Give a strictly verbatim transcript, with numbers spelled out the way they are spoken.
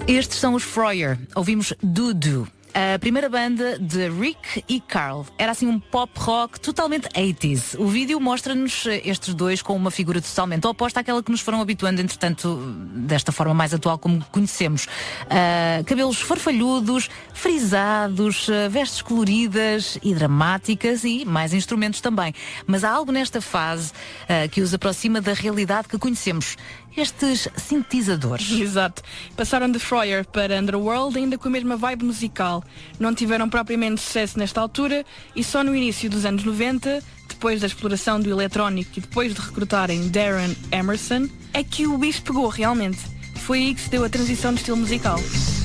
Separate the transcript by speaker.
Speaker 1: Estes são os Froyer. Ouvimos Do Do. A primeira banda de Rick e Carl. Era assim um pop rock totalmente oitenta. O vídeo mostra-nos estes dois com uma figura totalmente oposta àquela que nos foram habituando, entretanto, desta forma mais atual como conhecemos. Uh, cabelos farfalhudos, frisados, uh, vestes coloridas e dramáticas e mais instrumentos também. Mas há algo nesta fase uh, que os aproxima da realidade que conhecemos. Estes sintetizadores.
Speaker 2: Exato. Passaram de Froyer para Underworld ainda com a mesma vibe musical. Não tiveram propriamente sucesso nesta altura e só no início dos anos noventa, depois da exploração do eletrónico e depois de recrutarem Darren Emerson, é que o bicho pegou realmente. Foi aí que se deu a transição de estilo musical.